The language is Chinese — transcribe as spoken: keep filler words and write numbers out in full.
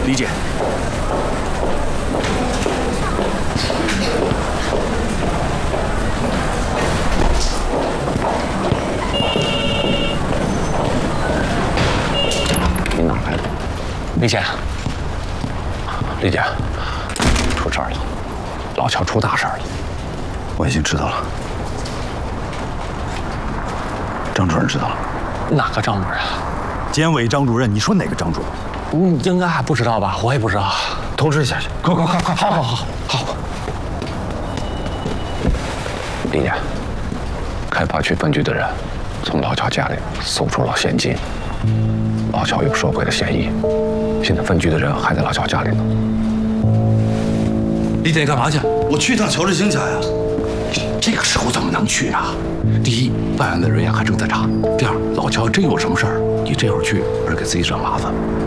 理解。 你哪来的？ 李姐， 李姐，出事儿了，老乔出大事儿了。 我已经知道了。张主任知道了。 哪个张主任？ 监委张主任，你说哪个张主任？ 嗯，应该还不知道吧？我也不知道。 通知一下去。快快快快！ 好好好好。 李姐，开发区分局的人从老乔家里搜出了现金，老乔有受贿的嫌疑。现在分局的人还在老乔家里呢。 李姐，你干嘛去？ 我去趟乔治兴家呀。 这个时候怎么能去啊？第一，办案的人员还正在查；第二，老乔真有什么事儿，你这会儿去，不是给自己惹麻烦。